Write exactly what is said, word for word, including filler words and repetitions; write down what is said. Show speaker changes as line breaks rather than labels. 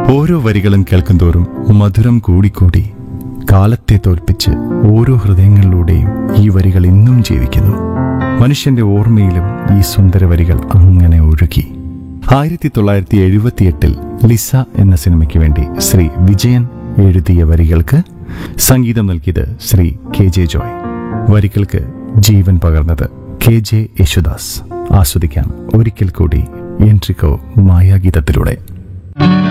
ഓരോ വരികളും കേൾക്കുന്തോറും മധുരം കൂടിക്കൂടി കാലത്തെ തോൽപ്പിച്ച് ഓരോ ഹൃദയങ്ങളിലൂടെയും ഈ വരികൾ ഇന്നും ജീവിക്കുന്നു. മനുഷ്യന്റെ ഓർമ്മയിലും ഈ സുന്ദര വരികൾ അങ്ങനെ ഒഴുകി. ആയിരത്തി തൊള്ളായിരത്തി എഴുപത്തിയെട്ടിൽ ലിസ എന്ന സിനിമയ്ക്ക് വേണ്ടി ശ്രീ വിജയൻ എഴുതിയ വരികൾക്ക് സംഗീതം നൽകിയത് ശ്രീ കെ ജെ ജോയ്. വരികൾക്ക് ജീവൻ പകർന്നത് കെ ജെ യേശുദാസ്. ആസ്വദിക്കാം ഒരിക്കൽ കൂടി എൻട്രിക്കോ മായാഗീതത്തിലൂടെ.